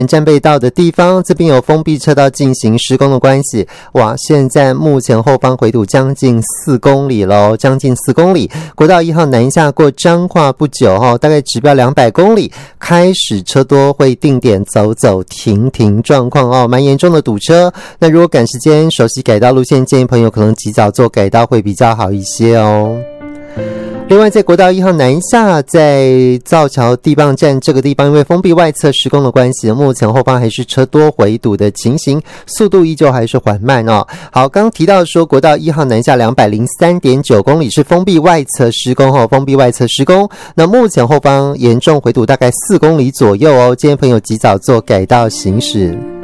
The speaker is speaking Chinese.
战备道的地方，这边有封闭车道进行施工的关系，哇，现在目前后方回堵将近4公里咯，将近4公里。国道1号南下过彰化不久大概指标200公里，开始车多，会定点走走停停状况蛮严重的堵车。那如果赶时间熟悉改道路线，建议朋友可能及早做改道会比较好一些哦。另外在国道1号南下，在造桥地磅站这个地方，因为封闭外侧施工的关系，目前后方还是车多回堵的情形，速度依旧还是缓慢哦。好，刚提到说国道1号南下 203.9 公里是封闭外侧施工封闭外侧施工，那目前后方严重回堵大概4公里左右哦，建议朋友及早做改道行驶。